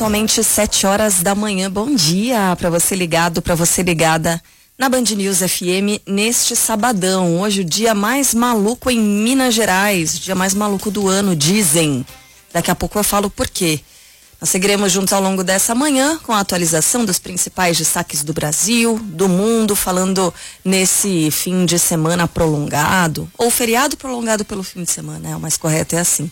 pontualmente 7 horas da manhã. Bom dia para você ligado, para você ligada na Band News FM neste sabadão. Hoje o dia mais maluco em Minas Gerais, o dia mais maluco do ano, dizem. Daqui a pouco eu falo por quê. Nós seguiremos juntos ao longo dessa manhã com a atualização dos principais destaques do Brasil, do mundo, falando nesse fim de semana prolongado, ou feriado prolongado pelo fim de semana, o mais correto é assim.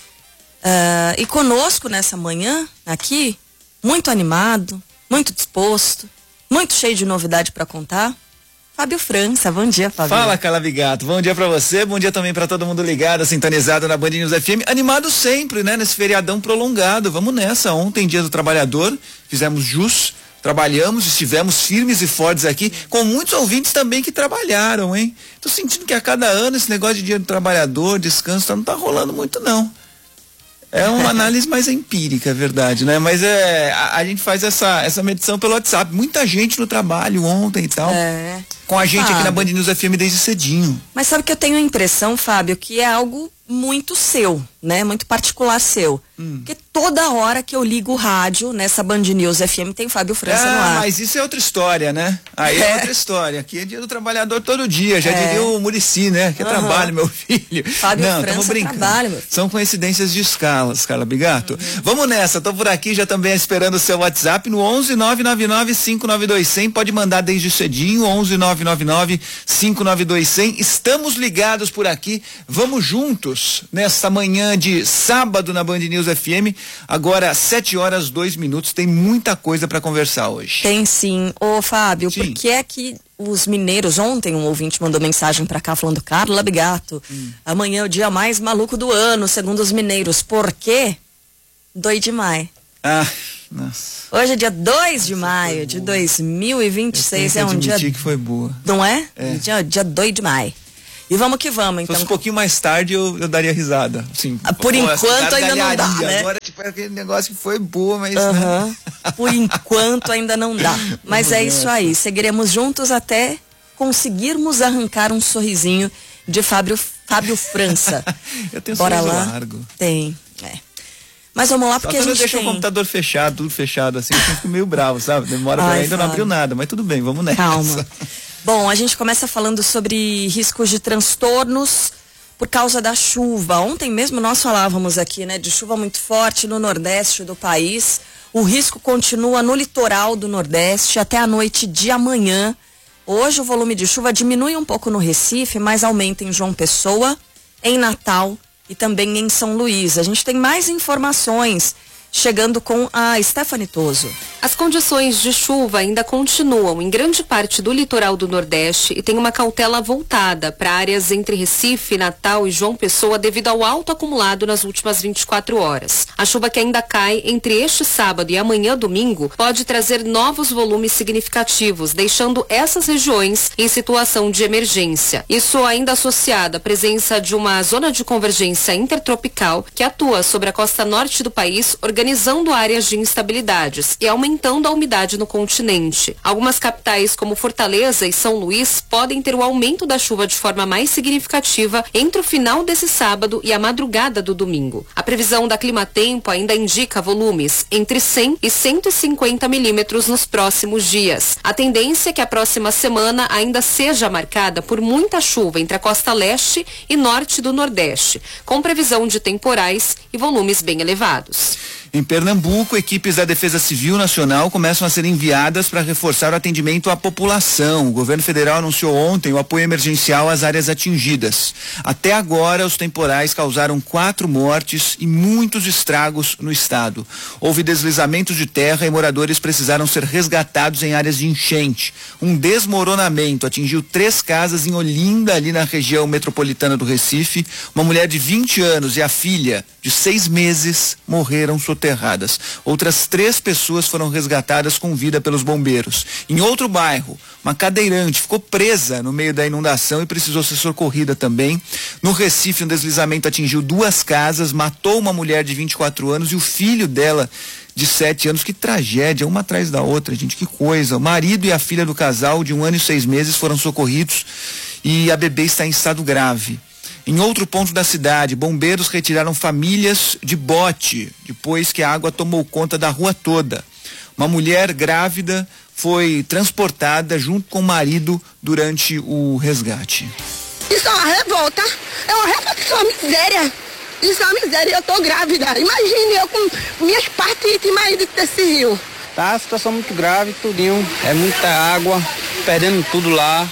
E conosco nessa manhã, aqui, muito animado, muito disposto, muito cheio de novidade para contar, Fábio França. Bom dia, Fábio. Fala, Calavigato. Bom dia pra você, bom dia também pra todo mundo ligado, sintonizado na Band News FM. Animado sempre, né? Nesse feriadão prolongado. Vamos nessa. Ontem, Dia do Trabalhador, fizemos jus, trabalhamos, estivemos firmes e fortes aqui, com muitos ouvintes também que trabalharam, hein? Tô sentindo que a cada ano esse negócio de Dia do Trabalhador, descanso, não tá rolando muito, não. É uma análise mais empírica, é verdade, né? Mas a gente faz essa medição pelo WhatsApp. Muita gente no trabalho ontem e tal. Com a gente aqui na Band News FM desde cedinho. Mas sabe que eu tenho a impressão, Fábio, que é algo muito seu, né? Muito particular seu. Porque toda hora que eu ligo o rádio nessa Band News FM tem Fábio França no ar. Mas isso é outra história, né? Aí é outra história. Aqui é Dia do Trabalhador todo dia. Já diria o Muricy, né? Que é trabalho, meu filho. Fábio França brincando. Trabalho, meu filho. São coincidências de escalas, Carla Bigato. Vamos nessa. Tô por aqui já também esperando o seu WhatsApp no 11-999-592-100. Pode mandar desde cedinho, 11-999-592-100. Estamos ligados por aqui. Vamos juntos nessa manhã de sábado na Band News FM. Agora 7 horas 2 minutos. Tem muita coisa para conversar hoje. Tem sim. Ô, Fábio, Sim. por que é que os mineiros, ontem um ouvinte mandou mensagem pra cá falando: Carla Bigato, amanhã é o dia mais maluco do ano, segundo os mineiros. Por quê? 2 de maio. Nossa. Hoje é dia 2 de maio de 2026. É um dia que foi boa. Não é? Dia 2 de maio. E vamos que vamos, então. Se fosse um pouquinho mais tarde, eu daria risada. Assim, por enquanto ainda não dá, né? Agora, tipo, é aquele negócio que foi boa, mas... Por enquanto ainda não dá. Mas é isso aí. Seguiremos juntos até conseguirmos arrancar um sorrisinho de Fábio França. Eu tenho Bora sorriso lá. largo. Tem, Mas vamos lá, porque a gente deixa tem... o computador fechado, tudo fechado assim, eu fico meio bravo, sabe? Demora pra ainda não abriu nada, mas tudo bem, vamos nessa. Calma. Bom, a gente começa falando sobre riscos de transtornos por causa da chuva. Ontem mesmo nós falávamos aqui, né, de chuva muito forte no nordeste do país. O risco continua no litoral do nordeste até a noite de amanhã. Hoje o volume de chuva diminui um pouco no Recife, mas aumenta em João Pessoa, em Natal e também em São Luís. A gente tem mais informações chegando com a Stephanie Toso. As condições de chuva ainda continuam em grande parte do litoral do Nordeste e tem uma cautela voltada para áreas entre Recife, Natal e João Pessoa devido ao alto acumulado nas últimas 24 horas. A chuva que ainda cai entre este sábado e amanhã domingo pode trazer novos volumes significativos, deixando essas regiões em situação de emergência. Isso ainda associado à presença de uma zona de convergência intertropical que atua sobre a costa norte do país, organizando áreas de instabilidades e aumentando a umidade no continente. Algumas capitais, como Fortaleza e São Luís, podem ter o aumento da chuva de forma mais significativa entre o final desse sábado e a madrugada do domingo. A previsão da Climatempo ainda indica volumes entre 100 e 150 milímetros nos próximos dias. A tendência é que a próxima semana ainda seja marcada por muita chuva entre a costa leste e norte do Nordeste, com previsão de temporais e volumes bem elevados. Em Pernambuco, equipes da Defesa Civil Nacional começam a ser enviadas para reforçar o atendimento à população. O governo federal anunciou ontem o apoio emergencial às áreas atingidas. Até agora, os temporais causaram 4 mortes e muitos estragos no estado. Houve deslizamentos de terra e moradores precisaram ser resgatados em áreas de enchente. Um desmoronamento atingiu 3 casas em Olinda, ali na região metropolitana do Recife. Uma mulher de 20 anos e a filha de 6 meses morreram soterradas. Outras 3 pessoas foram resgatadas com vida pelos bombeiros. Em outro bairro, uma cadeirante ficou presa no meio da inundação e precisou ser socorrida também. No Recife, um deslizamento atingiu 2 casas, matou uma mulher de 24 anos e o filho dela de 7 anos. Que tragédia, uma atrás da outra, gente, que coisa. O marido e a filha do casal de 1 ano e 6 meses foram socorridos e a bebê está em estado grave. Em outro ponto da cidade, bombeiros retiraram famílias de bote depois que a água tomou conta da rua toda. Uma mulher grávida foi transportada junto com o marido durante o resgate. Isso é uma revolta, isso é uma miséria. Isso é uma miséria, eu tô grávida. Imagine eu com minhas partes e marido desse rio. Tá a situação muito grave, tudinho. É muita água, perdendo tudo lá.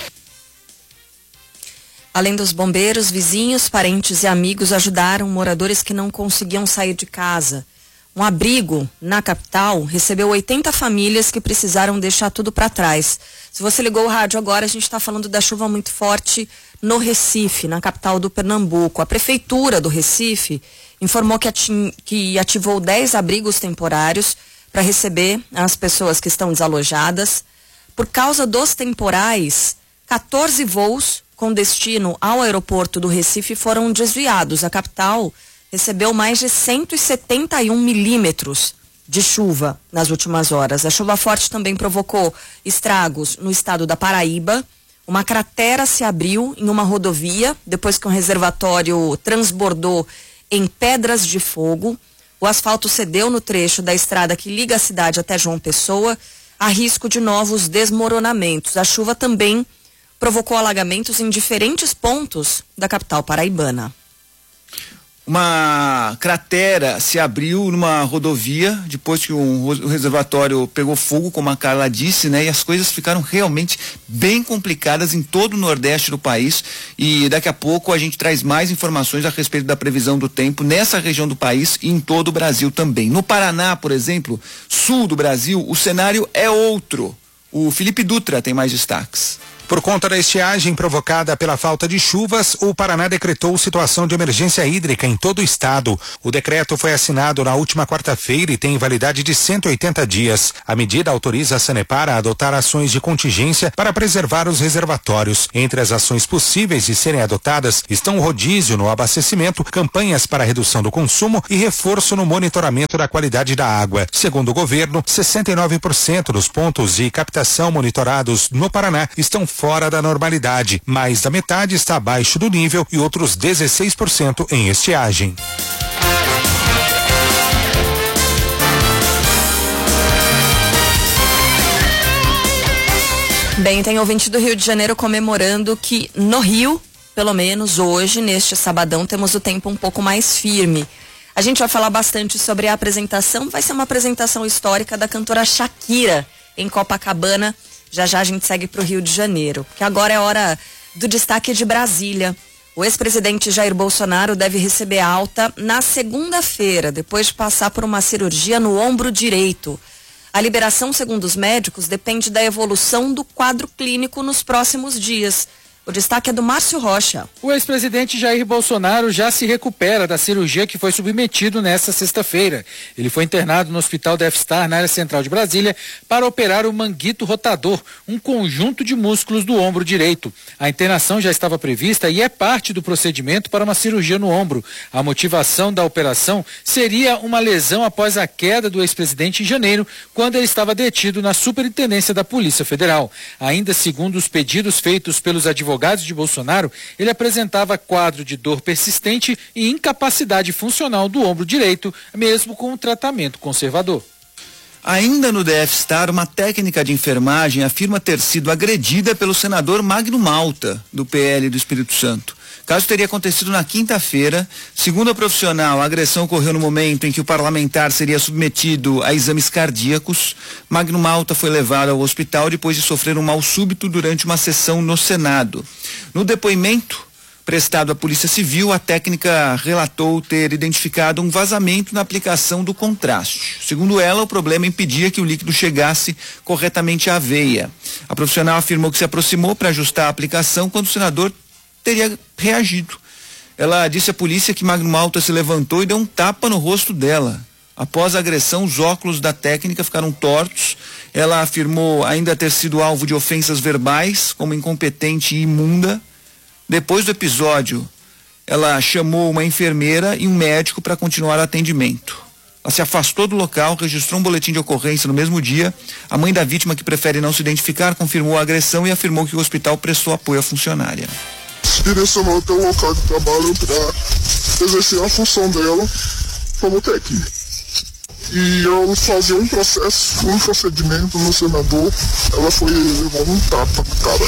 Além dos bombeiros, vizinhos, parentes e amigos ajudaram moradores que não conseguiam sair de casa. Um abrigo na capital recebeu 80 famílias que precisaram deixar tudo para trás. Se você ligou o rádio agora, a gente está falando da chuva muito forte no Recife, na capital do Pernambuco. A prefeitura do Recife informou que ativou 10 abrigos temporários para receber as pessoas que estão desalojadas. Por causa dos temporais, 14 voos com destino ao aeroporto do Recife foram desviados. A capital recebeu mais de 171 milímetros de chuva nas últimas horas. A chuva forte também provocou estragos no estado da Paraíba. Uma cratera se abriu em uma rodovia depois que um reservatório transbordou em Pedras de Fogo. O asfalto cedeu no trecho da estrada que liga a cidade até João Pessoa. Há risco de novos desmoronamentos. A chuva também provocou alagamentos em diferentes pontos da capital paraibana. Uma cratera se abriu numa rodovia depois que o reservatório pegou fogo, como a Carla disse, né? E as coisas ficaram realmente bem complicadas em todo o Nordeste do país. E daqui a pouco a gente traz mais informações a respeito da previsão do tempo nessa região do país e em todo o Brasil também. No Paraná, por exemplo, sul do Brasil, o cenário é outro. O Felipe Dutra tem mais destaques. Por conta da estiagem provocada pela falta de chuvas, o Paraná decretou situação de emergência hídrica em todo o estado. O decreto foi assinado na última quarta-feira e tem validade de 180 dias. A medida autoriza a Sanepar a adotar ações de contingência para preservar os reservatórios. Entre as ações possíveis de serem adotadas estão o rodízio no abastecimento, campanhas para redução do consumo e reforço no monitoramento da qualidade da água. Segundo o governo, 69% dos pontos de captação monitorados no Paraná estão fora da normalidade. Mais da metade está abaixo do nível e outros 16% em estiagem. Bem, tem ouvinte do Rio de Janeiro comemorando que no Rio, pelo menos hoje, neste sabadão, temos o tempo um pouco mais firme. A gente vai falar bastante sobre a apresentação, vai ser uma apresentação histórica da cantora Shakira em Copacabana. Já já a gente segue para o Rio de Janeiro, porque agora é hora do destaque de Brasília. O ex-presidente Jair Bolsonaro deve receber alta na segunda-feira, depois de passar por uma cirurgia no ombro direito. A liberação, segundo os médicos, depende da evolução do quadro clínico nos próximos dias. O destaque é do Márcio Rocha. O ex-presidente Jair Bolsonaro já se recupera da cirurgia que foi submetido nesta sexta-feira. Ele foi internado no Hospital Death Star, na área central de Brasília, para operar o manguito rotador, um conjunto de músculos do ombro direito. A internação já estava prevista e é parte do procedimento para uma cirurgia no ombro. A motivação da operação seria uma lesão após a queda do ex-presidente em janeiro, quando ele estava detido na Superintendência da Polícia Federal. Ainda segundo os pedidos feitos pelos advogados de Bolsonaro, ele apresentava quadro de dor persistente e incapacidade funcional do ombro direito, mesmo com um tratamento conservador. Ainda no DF Star, uma técnica de enfermagem afirma ter sido agredida pelo senador Magno Malta, do PL do Espírito Santo. O caso teria acontecido na quinta-feira. Segundo a profissional, a agressão ocorreu no momento em que o parlamentar seria submetido a exames cardíacos. Magno Malta foi levado ao hospital depois de sofrer um mal súbito durante uma sessão no Senado. No depoimento prestado à Polícia Civil, a técnica relatou ter identificado um vazamento na aplicação do contraste. Segundo ela, o problema impedia que o líquido chegasse corretamente à veia. A profissional afirmou que se aproximou para ajustar a aplicação quando o senador teria reagido. Ela disse à polícia que Magno Malta se levantou e deu um tapa no rosto dela. Após a agressão, os óculos da técnica ficaram tortos. Ela afirmou ainda ter sido alvo de ofensas verbais, como incompetente e imunda. Depois do episódio, ela chamou uma enfermeira e um médico para continuar o atendimento. Ela se afastou do local, registrou um boletim de ocorrência no mesmo dia. A mãe da vítima, que prefere não se identificar, confirmou a agressão e afirmou que o hospital prestou apoio à funcionária. direcionou até o local de trabalho para exercer a função dela como técnica. E ao fazer um procedimento no senador, ela foi levar um tapa na cara.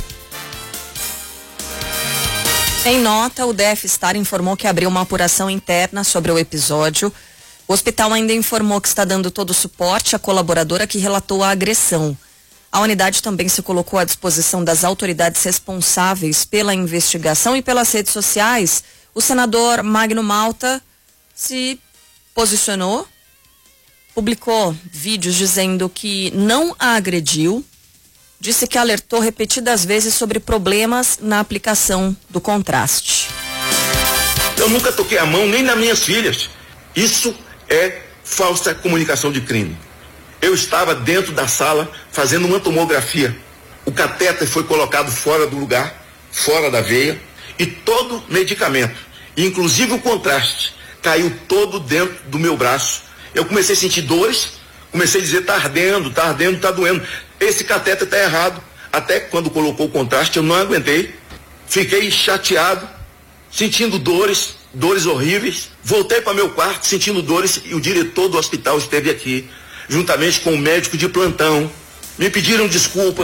Em nota, o DF-Star informou que abriu uma apuração interna sobre o episódio. O hospital ainda informou que está dando todo o suporte à colaboradora que relatou a agressão. A unidade também se colocou à disposição das autoridades responsáveis pela investigação e pelas redes sociais. O senador Magno Malta se posicionou, publicou vídeos dizendo que não a agrediu, disse que alertou repetidas vezes sobre problemas na aplicação do contraste. Eu nunca toquei a mão nem nas minhas filhas. Isso é falsa comunicação de crime. Eu estava dentro da sala fazendo uma tomografia. O catéter foi colocado fora do lugar, fora da veia, e todo medicamento, inclusive o contraste, caiu todo dentro do meu braço. Eu comecei a sentir dores, comecei a dizer, tá ardendo, tá doendo. Esse catéter tá errado. Até quando colocou o contraste, eu não aguentei. Fiquei chateado, sentindo dores horríveis. Voltei para meu quarto, sentindo dores, e o diretor do hospital esteve aqui, juntamente com o médico de plantão. Me pediram desculpa.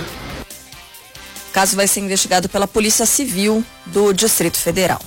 O caso vai ser investigado pela Polícia Civil do Distrito Federal.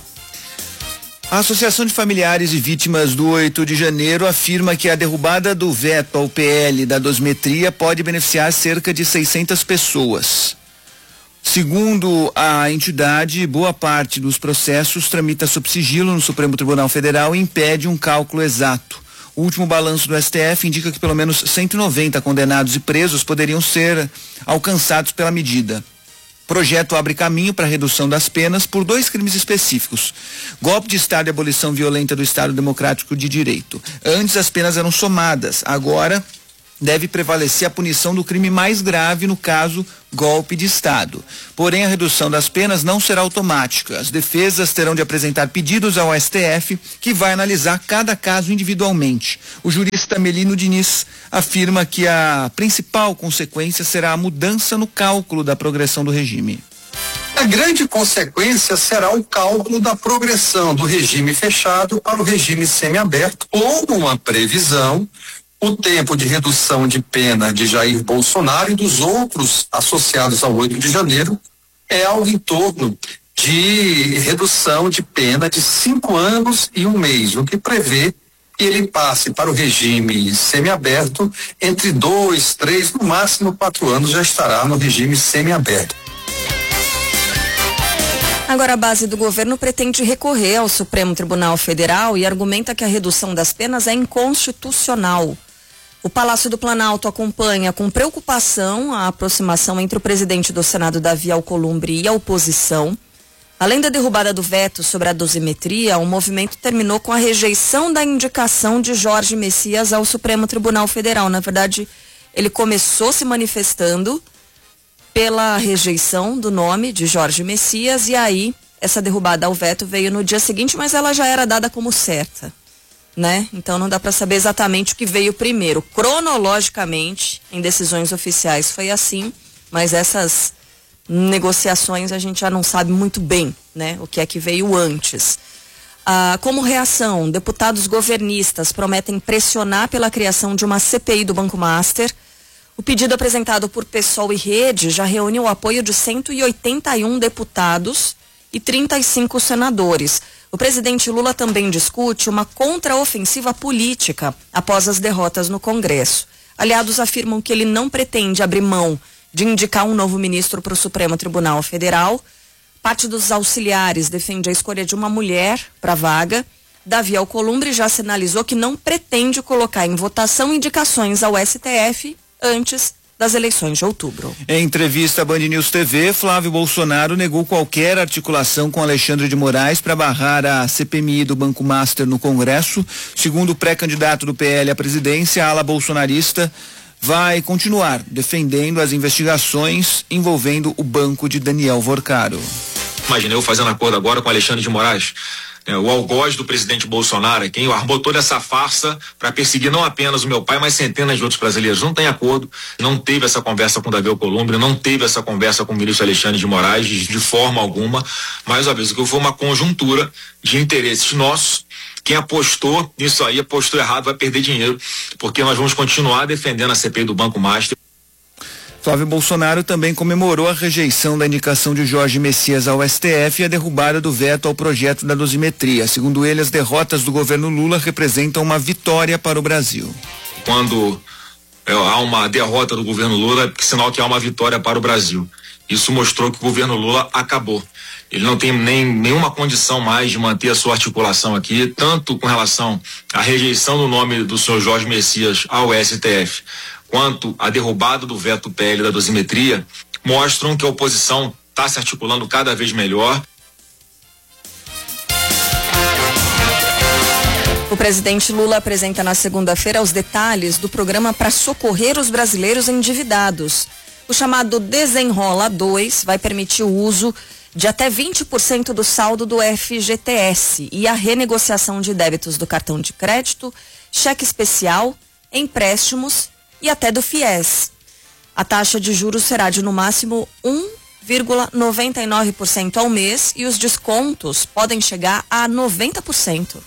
A Associação de Familiares e Vítimas do 8 de janeiro afirma que a derrubada do veto ao PL da dosimetria pode beneficiar cerca de 600 pessoas. Segundo a entidade, boa parte dos processos tramita sob sigilo no Supremo Tribunal Federal e impede um cálculo exato. O último balanço do STF indica que pelo menos 190 condenados e presos poderiam ser alcançados pela medida. O projeto abre caminho para a redução das penas por 2 crimes específicos: golpe de Estado e abolição violenta do Estado Democrático de Direito. Antes as penas eram somadas, agora deve prevalecer a punição do crime mais grave, no caso, golpe de Estado. Porém, a redução das penas não será automática. As defesas terão de apresentar pedidos ao STF, que vai analisar cada caso individualmente. O jurista Melino Diniz afirma que a principal consequência será a mudança no cálculo da progressão do regime. A grande consequência será o cálculo da progressão do regime fechado para o regime semiaberto, com uma previsão. O tempo de redução de pena de Jair Bolsonaro e dos outros associados ao 8 de janeiro é algo em torno de redução de pena de 5 anos e 1 mês, o que prevê que ele passe para o regime semiaberto entre 2, 3, no máximo 4 anos já estará no regime semiaberto. Agora, a base do governo pretende recorrer ao Supremo Tribunal Federal e argumenta que a redução das penas é inconstitucional. O Palácio do Planalto acompanha com preocupação a aproximação entre o presidente do Senado, Davi Alcolumbre, e a oposição. Além da derrubada do veto sobre a dosimetria, o movimento terminou com a rejeição da indicação de Jorge Messias ao Supremo Tribunal Federal. Na verdade, ele começou se manifestando pela rejeição do nome de Jorge Messias, e aí essa derrubada ao veto veio no dia seguinte, mas ela já era dada como certa, né? Então não dá para saber exatamente o que veio primeiro. Cronologicamente, em decisões oficiais foi assim, mas essas negociações a gente já não sabe muito bem, né? O que é que veio antes. Como reação, deputados governistas prometem pressionar pela criação de uma CPI do Banco Master. O pedido apresentado por PSOL e Rede já reúne o apoio de 181 deputados e 35 senadores. O presidente Lula também discute uma contraofensiva política após as derrotas no Congresso. Aliados afirmam que ele não pretende abrir mão de indicar um novo ministro para o Supremo Tribunal Federal. Parte dos auxiliares defende a escolha de uma mulher para a vaga. Davi Alcolumbre já sinalizou que não pretende colocar em votação indicações ao STF antes das eleições de outubro. Em entrevista à Band News TV, Flávio Bolsonaro negou qualquer articulação com Alexandre de Moraes para barrar a CPMI do Banco Master no Congresso. Segundo o pré-candidato do PL à presidência, a ala bolsonarista vai continuar defendendo as investigações envolvendo o banco de Daniel Vorcaro. Imagina eu fazendo acordo agora com Alexandre de Moraes. o algoz do presidente Bolsonaro, quem armou toda essa farsa para perseguir não apenas o meu pai, mas centenas de outros brasileiros. Não tem acordo, não teve essa conversa com Davi Alcolumbre, não teve essa conversa com o ministro Alexandre de Moraes de forma alguma, mais uma vez, o que foi uma conjuntura de interesses nossos. Quem apostou nisso aí, apostou errado, vai perder dinheiro, porque nós vamos continuar defendendo a CPI do Banco Master. Flávio Bolsonaro também comemorou a rejeição da indicação de Jorge Messias ao STF e a derrubada do veto ao projeto da dosimetria. Segundo ele, as derrotas do governo Lula representam uma vitória para o Brasil. Quando há uma derrota do governo Lula, é sinal que há uma vitória para o Brasil. Isso mostrou que o governo Lula acabou. Ele não tem nenhuma condição mais de manter a sua articulação aqui, tanto com relação à rejeição do nome do senhor Jorge Messias ao STF, quanto a derrubada do veto PL da dosimetria, mostram que a oposição está se articulando cada vez melhor. O presidente Lula apresenta na segunda-feira os detalhes do programa para socorrer os brasileiros endividados. O chamado Desenrola 2 vai permitir o uso de até 20% do saldo do FGTS e a renegociação de débitos do cartão de crédito, cheque especial, empréstimos e até do FIES. A taxa de juros será de no máximo 1,99% ao mês e os descontos podem chegar a 90%.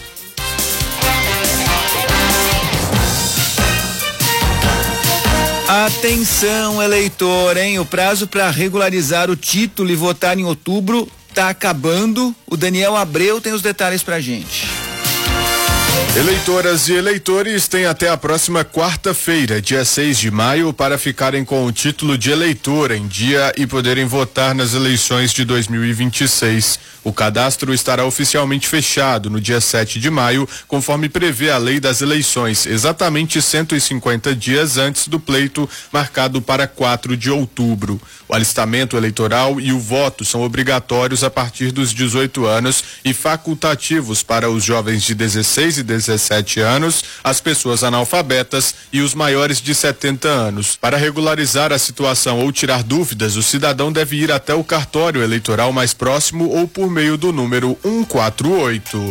Atenção, eleitor, hein? O prazo para regularizar o título e votar em outubro tá acabando. O Daniel Abreu tem os detalhes pra gente. Eleitoras e eleitores têm até a próxima quarta-feira, dia 6 de maio, para ficarem com o título de eleitor em dia e poderem votar nas eleições de 2026. O cadastro estará oficialmente fechado no dia 7 de maio, conforme prevê a lei das eleições, exatamente 150 dias antes do pleito, marcado para 4 de outubro. O alistamento eleitoral e o voto são obrigatórios a partir dos 18 anos e facultativos para os jovens de 16 e 17 anos, as pessoas analfabetas e os maiores de 70 anos. Para regularizar a situação ou tirar dúvidas, o cidadão deve ir até o cartório eleitoral mais próximo ou por meio do número 148.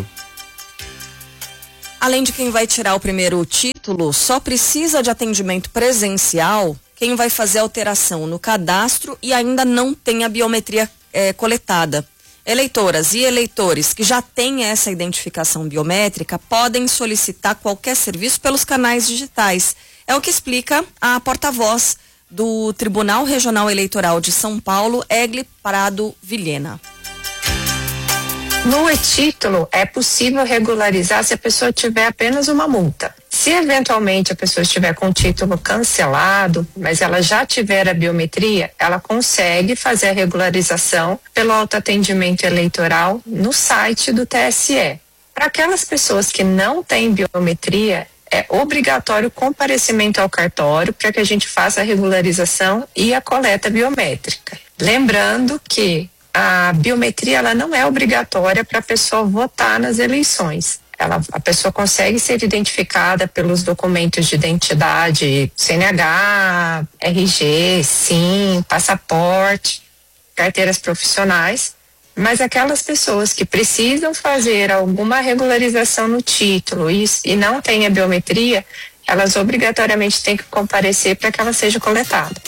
Além de quem vai tirar o primeiro título, só precisa de atendimento presencial quem vai fazer alteração no cadastro e ainda não tem a biometria coletada. Eleitoras e eleitores que já têm essa identificação biométrica podem solicitar qualquer serviço pelos canais digitais. É o que explica a porta-voz do Tribunal Regional Eleitoral de São Paulo, Egli Prado Vilhena. No e-título é possível regularizar se a pessoa tiver apenas uma multa. Se eventualmente a pessoa estiver com o título cancelado, mas ela já tiver a biometria, ela consegue fazer a regularização pelo autoatendimento eleitoral no site do TSE. Para aquelas pessoas que não têm biometria, é obrigatório o comparecimento ao cartório para que a gente faça a regularização e a coleta biométrica. Lembrando que a biometria ela não é obrigatória para a pessoa votar nas eleições. A pessoa consegue ser identificada pelos documentos de identidade, CNH, RG, SIM, passaporte, carteiras profissionais, mas aquelas pessoas que precisam fazer alguma regularização no título e não têm a biometria, elas obrigatoriamente têm que comparecer para que ela seja coletada.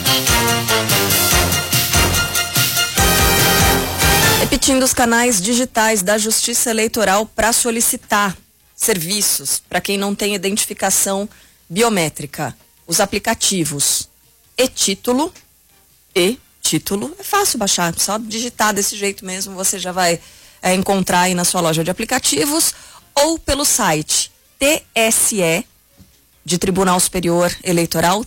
Repetindo os canais digitais da Justiça Eleitoral para solicitar serviços para quem não tem identificação biométrica. Os aplicativos e-título, é fácil baixar, só digitar desse jeito mesmo, você já vai encontrar aí na sua loja de aplicativos, ou pelo site TSE, de Tribunal Superior Eleitoral,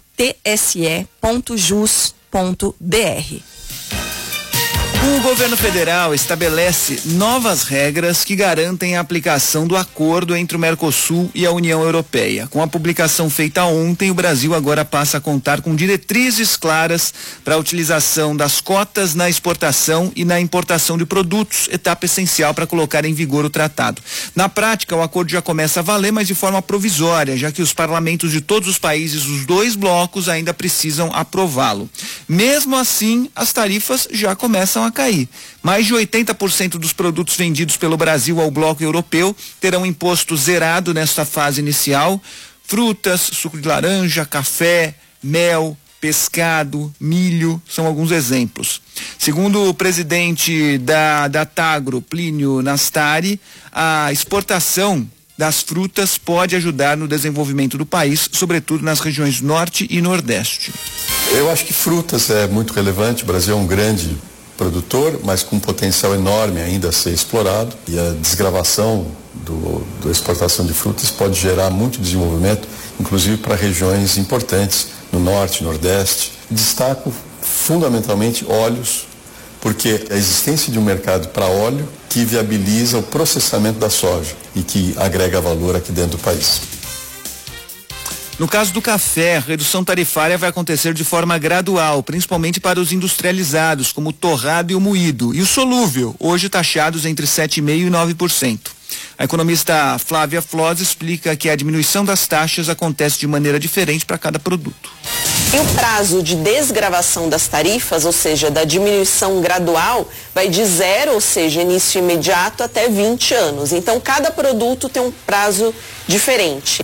tse.jus.br. O governo federal estabelece novas regras que garantem a aplicação do acordo entre o Mercosul e a União Europeia. Com a publicação feita ontem, o Brasil agora passa a contar com diretrizes claras para a utilização das cotas na exportação e na importação de produtos, etapa essencial para colocar em vigor o tratado. Na prática, o acordo já começa a valer, mas de forma provisória, já que os parlamentos de todos os países, os dois blocos, ainda precisam aprová-lo. Mesmo assim, as tarifas já começam a cair. Mais de 80% dos produtos vendidos pelo Brasil ao bloco europeu terão imposto zerado nesta fase inicial. Frutas, suco de laranja, café, mel, pescado, milho, são alguns exemplos. Segundo o presidente da Tagro, Plínio Nastari, a exportação das frutas pode ajudar no desenvolvimento do país, sobretudo nas regiões norte e nordeste. Eu acho que frutas é muito relevante. O Brasil é um grande produtor, mas com um potencial enorme ainda a ser explorado, e a desgravação da exportação de frutas pode gerar muito desenvolvimento, inclusive para regiões importantes no norte, nordeste. Destaco fundamentalmente óleos, porque a existência de um mercado para óleo que viabiliza o processamento da soja e que agrega valor aqui dentro do país. No caso do café, a redução tarifária vai acontecer de forma gradual, principalmente para os industrializados, como o torrado e o moído, e o solúvel, hoje taxados entre 7,5% e 9%. A economista Flávia Floss explica que a diminuição das taxas acontece de maneira diferente para cada produto. E o prazo de desgravação das tarifas, ou seja, da diminuição gradual, vai de 0, ou seja, início imediato, até 20 anos. Então, cada produto tem um prazo diferente.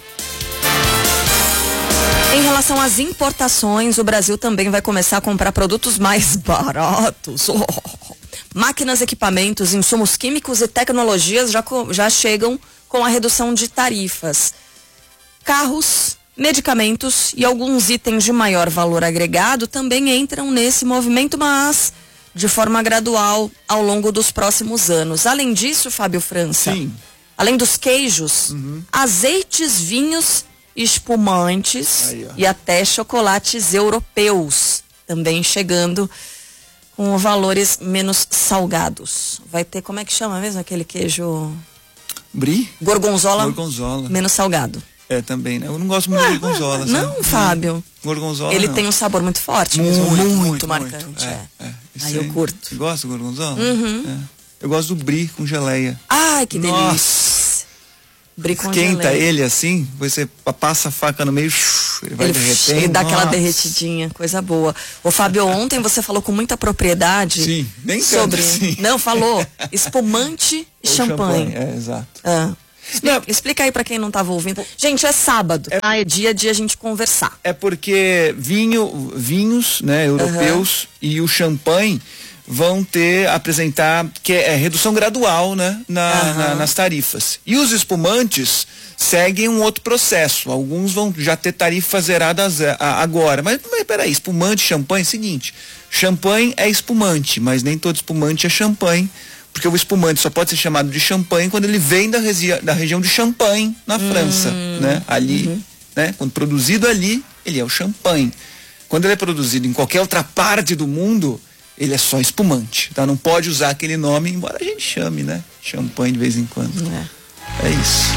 Em relação às importações, o Brasil também vai começar a comprar produtos mais baratos. Máquinas, equipamentos, insumos químicos e tecnologias já chegam com a redução de tarifas. Carros, medicamentos e alguns itens de maior valor agregado também entram nesse movimento, mas de forma gradual ao longo dos próximos anos. Além disso, Fábio França, sim, além dos queijos, azeites, vinhos, espumantes e até chocolates europeus também chegando com valores menos salgados. Vai ter, como é que chama mesmo aquele queijo? Brie? Gorgonzola. Gorgonzola. Menos salgado. É, também, né? Eu não gosto muito de gorgonzola. Não, Fábio. Gorgonzola ele não. tem um sabor muito forte, muito marcante. Aí eu curto. Você gosta do gorgonzola? Uhum. Eu gosto do brie com geleia. Ai, que delícia. Nossa. Brie com Esquenta geleia. ele assim, você passa a faca no meio, ele vai derretendo. Ele dá aquela derretidinha, coisa boa. Ô Fábio, ontem você falou com muita propriedade. Sim, nem sobre. Assim. Não, falou espumante e champanhe. É, exato. Explica aí pra quem não tava ouvindo. Gente, é sábado. É dia de a gente conversar. É porque vinhos, né, europeus e o champanhe vão apresentar que é redução gradual, né, nas tarifas. E os espumantes seguem um outro processo. Alguns vão já ter tarifas zeradas agora. Mas peraí, espumante, champanhe, seguinte. Champanhe é espumante, mas nem todo espumante é champanhe. Porque o espumante só pode ser chamado de champanhe quando ele vem da região de Champagne, na França, né? Ali, né? Quando produzido ali, ele é o champanhe. Quando ele é produzido em qualquer outra parte do mundo, ele é só espumante, tá? Não pode usar aquele nome, embora a gente chame, né? Champanhe de vez em quando. É isso.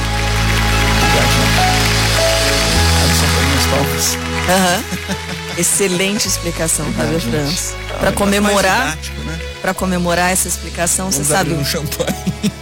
Excelente explicação, Fábio França. Para comemorar, essa explicação, você sabe. Um champanhe.